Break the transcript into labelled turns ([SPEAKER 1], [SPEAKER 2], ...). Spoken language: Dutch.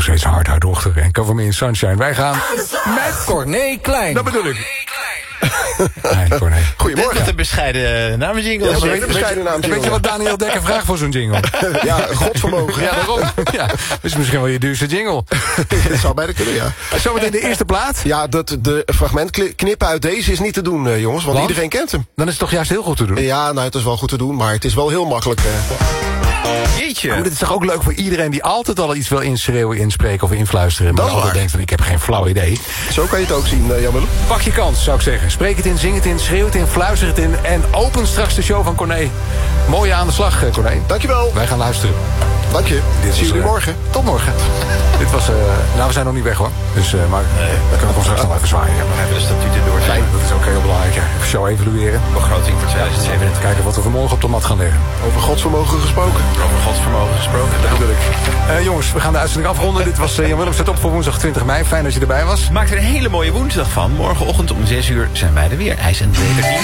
[SPEAKER 1] nog steeds Hard dochter en Cover Me in Sunshine. Wij gaan met
[SPEAKER 2] Corné Klein.
[SPEAKER 1] Dat bedoel ik. Nee, Corné.
[SPEAKER 3] Goedemorgen. Met een bescheiden namenjingle.
[SPEAKER 1] Ja, weet je wat Daniel Dekker vraagt voor zo'n jingle?
[SPEAKER 4] Ja, godvermogen.
[SPEAKER 1] Ja, daarom. Ja, dat is misschien wel je duurste jingle.
[SPEAKER 4] Dat zou bijna kunnen, ja.
[SPEAKER 1] Zometeen de eerste plaat.
[SPEAKER 4] Ja, de fragment knippen uit deze is niet te doen, jongens. Want iedereen kent hem.
[SPEAKER 1] Dan is het toch juist heel goed te doen?
[SPEAKER 4] Ja, nou, het is wel goed te doen, maar het is wel heel makkelijk.
[SPEAKER 3] Jeetje.
[SPEAKER 1] Maar dit is toch ook leuk voor iedereen die altijd al iets wil inschreeuwen, inspreken of influisteren. Maar altijd denkt van ik heb geen flauw idee.
[SPEAKER 4] Zo kan je het ook zien, Jan-Willem.
[SPEAKER 1] Pak je kans, zou ik zeggen. Spreek het in, zing het in, schreeuw het in, fluister het in. En open straks de show van Corné. Mooi aan de slag, Corné.
[SPEAKER 4] Dankjewel.
[SPEAKER 1] Wij gaan luisteren.
[SPEAKER 4] Dank je. Zie jullie morgen.
[SPEAKER 1] Tot morgen. Dit was, nou we zijn nog niet weg hoor. Dus, maar dan kunnen we ons straks nog even zwaaien.
[SPEAKER 3] Even de statuten door.
[SPEAKER 1] Fijn, dat is ook heel belangrijk. Even show evalueren.
[SPEAKER 3] Begroting voor 2027.
[SPEAKER 1] Kijken wat we vanmorgen op de mat gaan leggen.
[SPEAKER 4] Over godsvermogen gesproken.
[SPEAKER 3] Over godsvermogen gesproken.
[SPEAKER 1] Dat bedoel ik. Jongens, we gaan de uitzending afronden. Dit was Jan Willem, zet op voor woensdag 20 mei. Fijn dat je erbij was.
[SPEAKER 3] Maak er een hele mooie woensdag van. Morgenochtend om 6 uur zijn wij er weer. IJs en Wederdienst.